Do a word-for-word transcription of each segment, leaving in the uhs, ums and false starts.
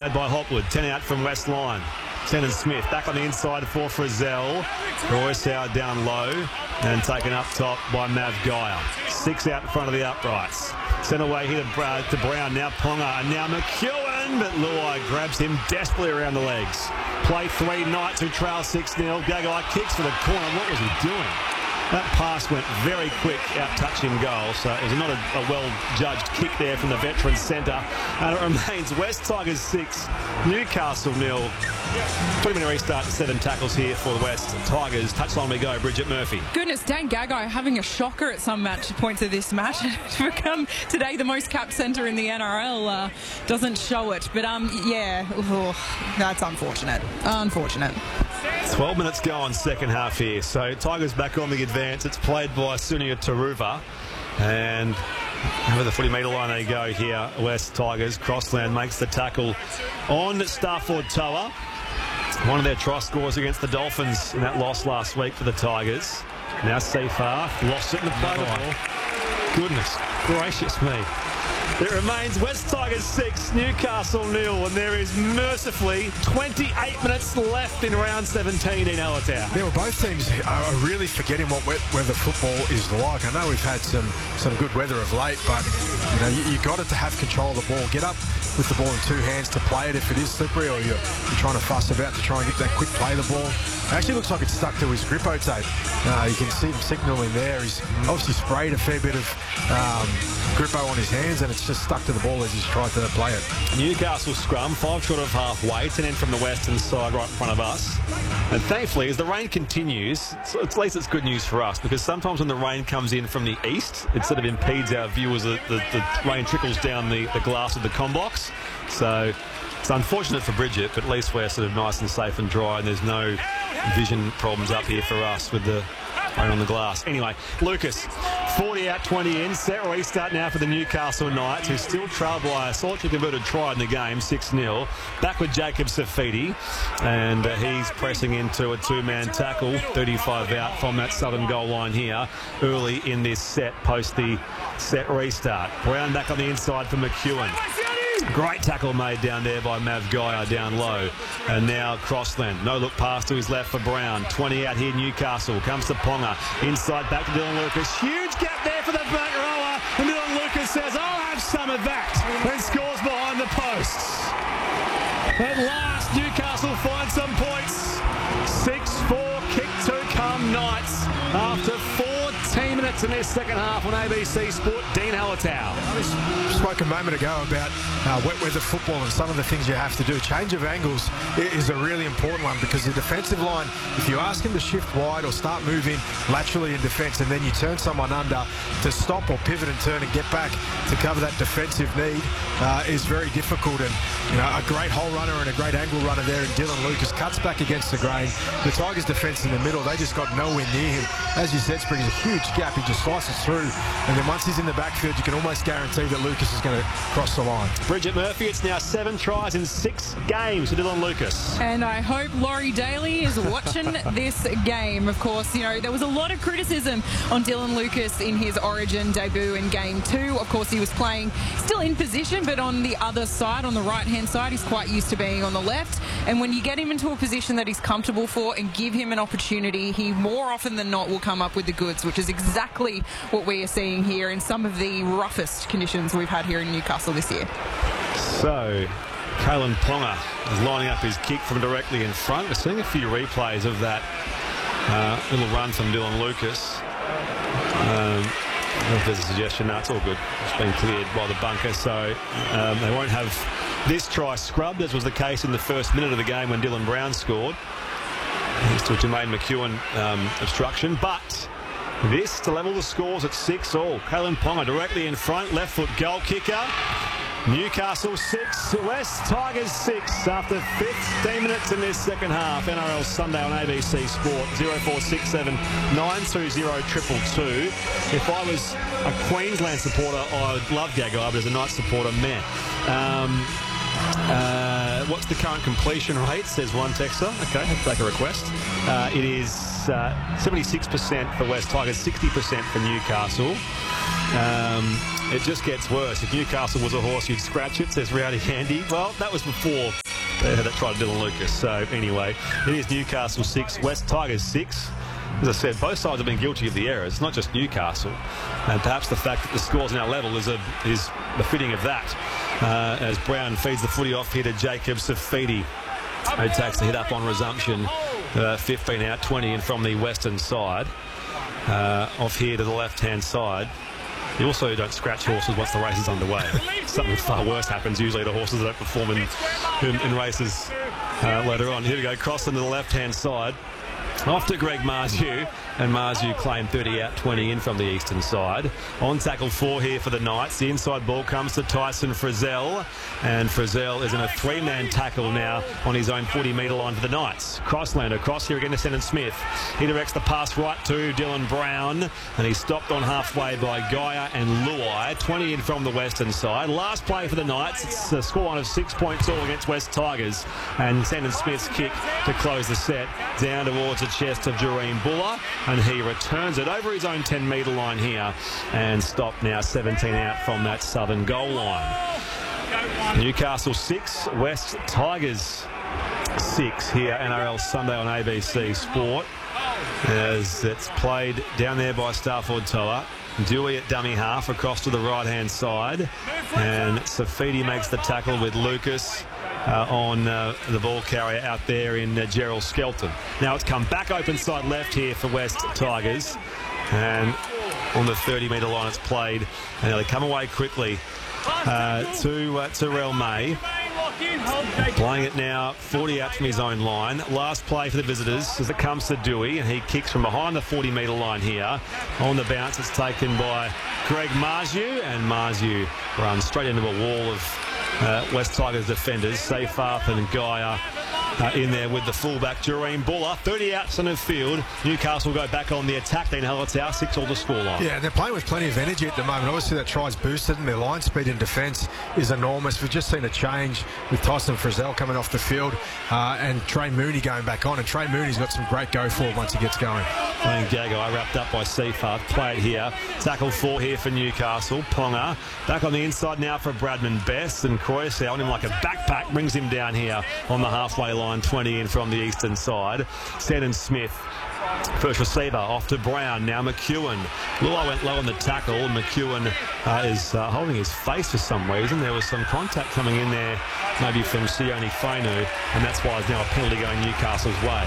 played by Hopwood. ten out from West Line. Shannon Smith back on the inside for Frizzell. Royce Howard down low and taken up top by Mav Geyer. Six out in front of the uprights. Sent away here to, uh, to Brown. Now Ponga and now McEwen, but Luai grabs him desperately around the legs. Play three, Knights who trail six nil. Gagai kicks for the corner. What was he doing? That pass went very quick, out touching goal, so it was not a, a well-judged kick there from the veteran centre. And it remains West Tigers six, Newcastle nil. twenty-minute restart and seven tackles here for the West Tigers. Touchline we go, Bridget Murphy. Goodness, Dan Gagai having a shocker at some match points of this match. To become today the most capped centre in the N R L uh, doesn't show it. But, um, yeah, oh, that's unfortunate. Unfortunate. twelve minutes go on second half here. So Tigers back on the advance. It's played by Sunia Taruva. And over the forty metre line they go here. West Tigers. Crossland makes the tackle on Stafford Toa. One of their try scores against the Dolphins in that loss last week for the Tigers. Now Seifar lost it in the play ball. Goodness gracious me. It remains West Tigers six, Newcastle nil, and there is mercifully twenty-eight minutes left in round seventeen in Allentown. Yeah, well, both teams are really forgetting what weather football is like. I know we've had some some good weather of late, but you know you, you got it to have control of the ball. Get up with the ball in two hands to play it if it is slippery, or you're, you're trying to fuss about to try and get that quick play of the ball. It actually looks like it's stuck to his grippo tape. Uh, you can see him signalling there. He's obviously sprayed a fair bit of um, grippo on his hands, and it's just stuck to the ball as he's tried to play it. Newcastle scrum, five short of halfway, ten in from the western side right in front of us. And thankfully, as the rain continues, so at least it's good news for us, because sometimes when the rain comes in from the east, it sort of impedes our view as the, the, the rain trickles down the, the glass of the combox. So it's unfortunate for Bridget, but at least we're sort of nice and safe and dry, and there's no vision problems up here for us with the rain on the glass. Anyway, Lucas, forty out, twenty in. Set restart now for the Newcastle Knights, who still trail by a solitary converted try in the game, six nil. Back with Jacob Safidi, and uh, he's pressing into a two-man tackle, thirty-five out from that southern goal line here, early in this set, post the set restart. Brown back on the inside for McEwen. Great tackle made down there by Mav Geyer down low. And now Crossland. No look pass to his left for Brown. twenty out here, Newcastle. Comes to Ponga. Inside back to Dylan Lucas. Huge gap there for the back rower. And Dylan Lucas says, I'll have some of that. And scores behind the posts. At last, Newcastle finds some points. six four, kick to come Knights. After fourteen minutes in this second half on A B C Sport, Dean Hallertau. I spoke a moment ago about uh, wet weather football and some of the things you have to do. Change of angles is a really important one, because the defensive line, if you ask him to shift wide or start moving laterally in defence, and then you turn someone under to stop or pivot and turn and get back to cover that defensive need, uh, is very difficult. And you know, a great hole runner and a great angle runner there in Dylan Lucas cuts back against the grain. The Tigers' defence in the middle, they just got nowhere near him. As you said, Spring, is a huge gap. He just slices through, and then once he's in the backfield, you can almost guarantee that Lucas is going to cross the line. Bridget Murphy, it's now seven tries in six games for Dylan Lucas. And I hope Laurie Daly is watching this game. Of course, you know, there was a lot of criticism on Dylan Lucas in his Origin debut in game two. Of course, he was playing still in position, but on the other side, on the right-hand side, he's quite used to being on the left. And when you get him into a position that he's comfortable for and give him an opportunity, he more often than not will come up with the goods, which is exactly what we are seeing here in some of the roughest conditions we've had here in Newcastle this year. So, Kalen Ponga is lining up his kick from directly in front. We're seeing a few replays of that uh, little run from Dylan Lucas. Um, I don't know if there's a suggestion. No, it's all good. It's been cleared by the bunker, so um, they won't have this try scrubbed, as was the case in the first minute of the game when Dylan Brown scored. Thanks to a Jermaine McEwen um, obstruction, but this to level the scores at six all. Kalen Ponga directly in front, left foot goal kicker. Newcastle six, West Tigers six after fifteen minutes in this second half. N R L Sunday on A B C Sport. zero four six seven nine two zero two two two. If I was a Queensland supporter, I'd love Gagai, but as a Knights supporter, meh. Um, uh, what's the current completion rate, says one texter. Okay, I'll take a request. Uh, it is uh, seventy-six percent for West Tigers, sixty percent for Newcastle. Um, it just gets worse. If Newcastle was a horse, you'd scratch it, says Rowdy Handy. Well, that was before they had it tried to Dylan Lucas. So anyway, it is Newcastle six, West Tigers six. As I said, both sides have been guilty of the errors, not just Newcastle. And perhaps the fact that the score's now level is, a, is the fitting of that. Uh, as Brown feeds the footy off here to Jacob Safidi, who takes the hit up on resumption. Uh, fifteen out, twenty in from the western side. Uh, off here to the left-hand side. You also don't scratch horses once the race is underway. Something far worse happens usually to horses that don't perform in, in, in races uh, later on. Here we go, crossing to the left-hand side. Off to Greg Marzu, and Marzu claimed thirty out, twenty in from the eastern side. On tackle four here for the Knights. The inside ball comes to Tyson Frizzell, and Frizzell is in a three-man tackle now on his own forty metre line for the Knights. Crossland across here again to Shannon Smith. He directs the pass right to Dylan Brown, and he's stopped on halfway by Gaia and Luai. twenty in from the western side. Last play for the Knights. It's a scoreline of six points all against West Tigers, and Shannon Smith's kick to close the set down towards the chest of Jareen Buller, and he returns it over his own ten metre line here and stopped now seventeen out from that southern goal line. Newcastle six, West Tigers six here, N R L Sunday on A B C Sport, as it's played down there by Stafford Toa. Dewey at dummy half across to the right hand side, and Safidi makes the tackle with Lucas uh, on uh, the ball carrier out there in uh, Gerald Skelton. Now it's come back open side left here for West Tigers, and on the thirty metre line it's played, and they come away quickly uh, to uh, Terrell May. Playing it now, forty out from his own line. Last play for the visitors as it comes to Dewey, and he kicks from behind the forty metre line here. On the bounce, it's taken by Greg Marzu, and Marzu runs straight into a wall of uh, West Tigers defenders. Seyfarth and Gaia uh, in there with the fullback, Jareen Buller. thirty out centre field. Newcastle go back on the attack. Dean Hallertau, six all the scoreline. Yeah, they're playing with plenty of energy at the moment. Obviously, that tries boosted, and their line speed in defence is enormous. We've just seen a change with Tyson Frizzell coming off the field uh, and Trey Mooney going back on. And Trey Mooney's got some great go forward once he gets going. Playing Gagai, wrapped up by Seyfarth. Play it here. Tackle four here for Newcastle. Ponga back on the inside now for Bradman Best, and Croyce on him like a backpack, brings him down here on the halfway line, twenty in from the eastern side. Shannon Smith, first receiver, off to Brown. Now McEwen. Luai went low on the tackle. McEwen uh, is uh, holding his face for some reason. There was some contact coming in there, maybe from Sione Fainu, and that's why there's now a penalty going Newcastle's way.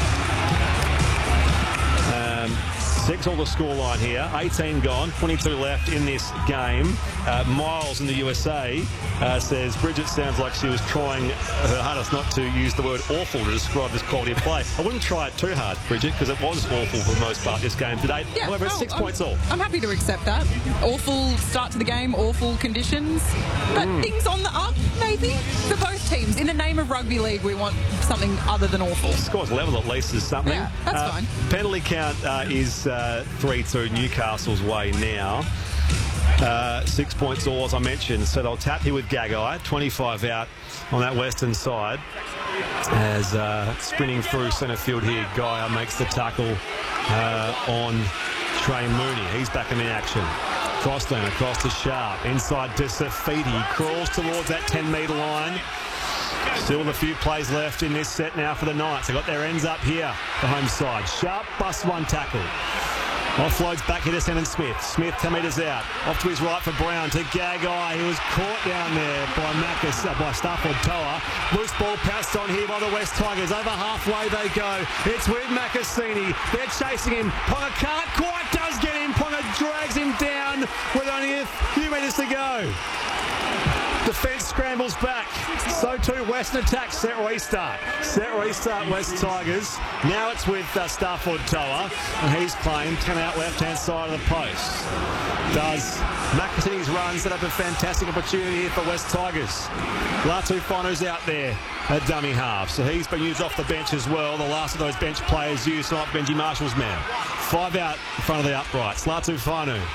Um, Six all the scoreline here. eighteen gone, twenty-two left in this game. Uh, Miles in the U S A uh, says Bridget sounds like she was trying her hardest not to use the word awful to describe this quality of play. I wouldn't try it too hard, Bridget, because it was awful for the most part this game today. Yeah, However, it's well, six I'm, points all. I'm happy to accept that. Awful start to the game, awful conditions, but mm. things on the up, maybe, for both teams. In the name of rugby league, we want something other than awful. Score's level at least is something. Yeah, that's uh, fine. Penalty count uh, is uh, three two Newcastle's way now. Uh, six points all, as I mentioned. So they'll tap here with Gagai, twenty-five out on that western side. As uh, sprinting through centre field here, Gaia makes the tackle uh, on Trey Mooney. He's back in the action. Crossland across to Sharp, inside to Safidi, crawls towards that ten metre line. Still a few plays left in this set now for the Knights. They've got their ends up here, the home side. Sharp busts one tackle. Offloads back here to Shannon Smith. Smith ten metres out. Off to his right for Brown to Gagai. He was caught down there by Macus, uh, by Stafford Toa. Loose ball passed on here by the West Tigers. Over halfway they go. It's with Macassini. They're chasing him. Ponga can't quite does get him. Ponga drags him down with only a few metres to go. Defence scrambles back. So too Western attack. Set restart. Set restart West Tigers. Now it's with uh, Stafford Toa, and he's claimed ten out left hand side of the post. Does Macassini's run set up a fantastic opportunity here for West Tigers? Latu Fano's out there at dummy half, so he's been used off the bench as well. The last of those bench players used, not Benji Marshall's man. Five out in front of the uprights. Latu Fanu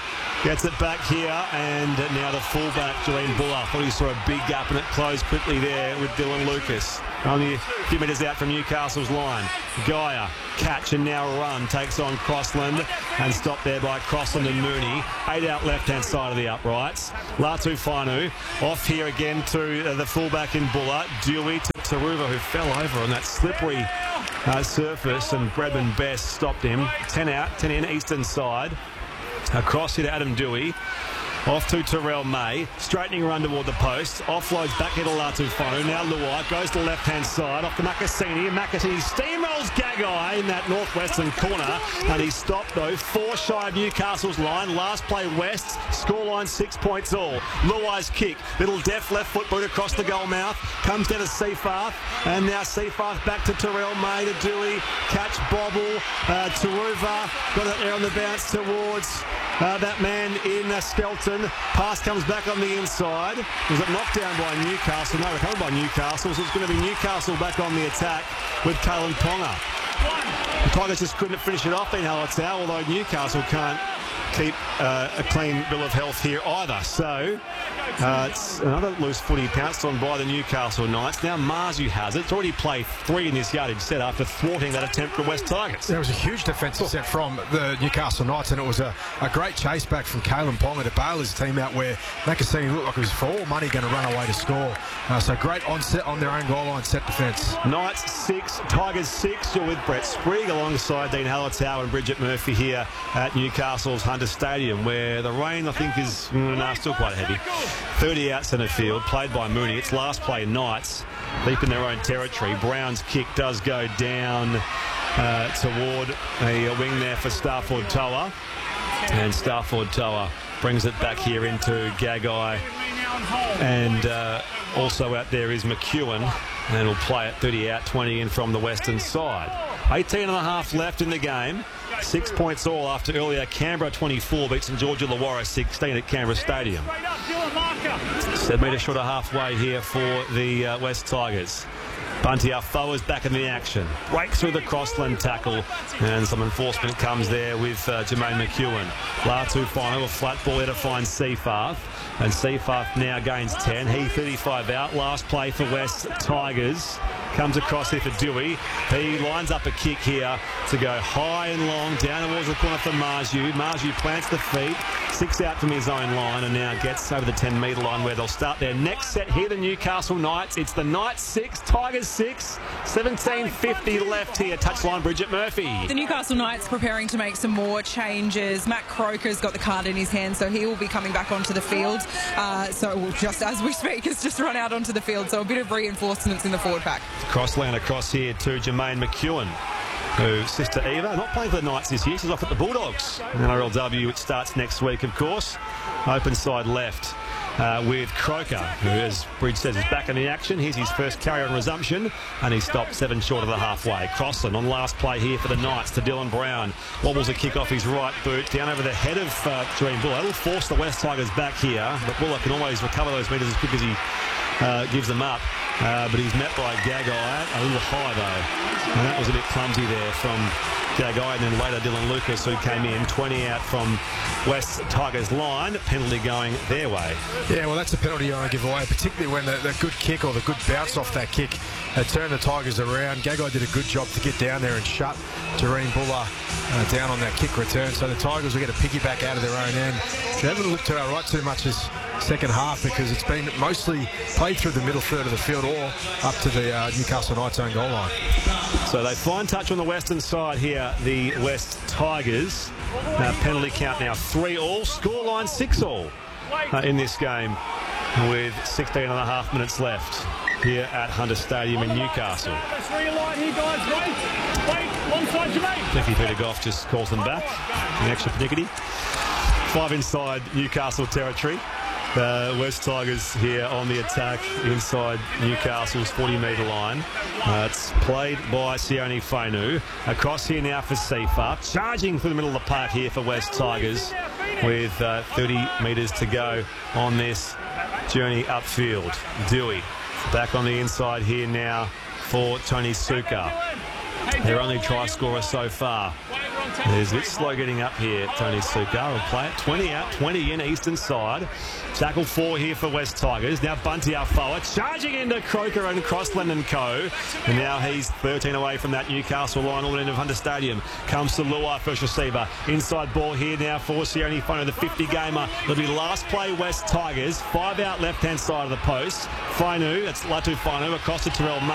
Gets it back here, and now the fullback, Jolene Buller. Thought he saw a big gap, and it closed quickly there with Dylan Lucas. Only a few metres out from Newcastle's line. Geyer, catch and now run, takes on Crossland, and stopped there by Crossland and Mooney. Eight out left-hand side of the uprights. Latu Whanu off here again to uh, the fullback in Buller. Dewey to Taruva, who fell over on that slippery uh, surface, and Bradman Best stopped him. ten out, ten in, eastern side. Across here to Adam Dewey. Off to Terrell May, straightening run toward the post. Offloads back here to Latu Whanu. Now Luai goes to the left-hand side, off to Makasini. Makasini steamrolls Gagai in that northwestern corner. And he's stopped, though, four shy of Newcastle's line. Last play West, scoreline six points all. Luai's kick, little deft left foot boot across the goal mouth. Comes down to Seafarth. And now Seafarth back to Terrell May, to Dewey. Catch Bobble. Uh, Taruva got it there on the bounce towards uh, that man in uh, Skelton. Pass comes back on the inside. Was it knocked down by Newcastle? No, recovered by Newcastle. So it's going to be Newcastle back on the attack with Kalen Ponga. The Tigers just couldn't finish it off in Hallertau, although Newcastle can't keep uh, a clean bill of health here either. So uh, it's another loose footy pounced on by the Newcastle Knights. Now Marzu has it. It's already played three in this yardage set after thwarting that attempt from West Tigers. There was a huge defensive set from the Newcastle Knights, and it was a, a great chase back from Kalen Ponga to bail his team out, where Makasini looked like he was for all money going to run away to score. Uh, so great onset on their own goal line set defence. Knights six, Tigers six. You're with Brett Sprigg alongside Dean Hallertau and Bridget Murphy here at Newcastle's Hunter Stadium, where the rain, I think, is mm, nah, still quite heavy. thirty out centre field, played by Mooney. It's last play Knights, deep in their own territory. Brown's kick does go down uh, toward a, a wing there for Starford Toa, and Starford Toa brings it back here into Gagai, and uh, also out there is McEwen, and will play it thirty out, twenty in from the western side. eighteen and a half left in the game. Six points all after earlier Canberra twenty-four beat St George Illawarra sixteen at Canberra Stadium. Seven metre short of halfway here for the uh, West Tigers. Bunty Afoa is back in the action. Breaks through the Crossland tackle, and some enforcement comes there with uh, Jermaine McEwen. Latu Whanu, a flat ball there to find Seafarth, and Seafarth now gains ten. He thirty-five out. Last play for West Tigers. Comes across here for Dewey. He lines up a kick here to go high and long down towards the corner for Marju. Marju plants the feet, six out from his own line, and now gets over the ten metre line, where they'll start their next set here, the Newcastle Knights. It's the Knights six, Tigers six, seventeen fifty left here. Touchline Bridget Murphy. The Newcastle Knights preparing to make some more changes. Matt Croker's got the card in his hand, so he will be coming back onto the field. Uh, so well, just as we speak, it's just run out onto the field, so a bit of reinforcements in the forward pack. Crossland across here to Jermaine McEwen, who Sister Eva, not playing for the Knights this year, she's off at the Bulldogs. N R L W, it starts next week, of course. Open side left uh, with Croker, who, as Bridge says, is back in the action. Here's his first carry on resumption, and he stopped seven short of the halfway. Crossland on last play here for the Knights to Dylan Brown. Wobbles a kick off his right boot, down over the head of uh, Jereen Buller. It'll force the West Tigers back here, but Buller can always recover those metres as quick as he uh, gives them up. Uh, but he's met by Gagai, a little high though, and that was a bit clumsy there from Gagai, and then later Dylan Lucas, who came in twenty out from West Tigers line. Penalty going their way. Yeah, well, that's a penalty you want to give away, particularly when the, the good kick or the good bounce off that kick uh, turned the Tigers around. Gagai did a good job to get down there and shut Jereen Buller uh, down on that kick return, so the Tigers will get a piggyback out of their own end. They haven't looked to our right too much this second half, because it's been mostly played through the middle third of the field or up to the uh, Newcastle Knights own goal line. So they find touch on the western side here, the West Tigers. Now penalty count now three all, scoreline six all uh, in this game, with sixteen and a half minutes left here at Hunter Stadium in Newcastle. Nicky Peter Goff just calls them back, an extra pernickety. Five inside Newcastle territory. Uh, West Tigers here on the attack inside Newcastle's forty metre line. Uh, it's played by Sione Whanu. Across here now for Seafarth. Charging through the middle of the park here for West Tigers, with uh, thirty metres to go on this journey upfield. Dewey back on the inside here now for Tony Suka, their only try scorer so far He's a bit slow getting up here, Tony Sukkar will play it. twenty out, twenty in, eastern side. Tackle four here for West Tigers. Now Bunty out forward, charging into Croker and Crossland and co. And now he's thirteen away from that Newcastle line, all end of Hunter Stadium. Comes to Luai, first receiver. Inside ball here now for Sione Fono, the fifty gamer. It'll be last play West Tigers. Five out left-hand side of the post. Fainu, that's Latu Fainu, across to Terrell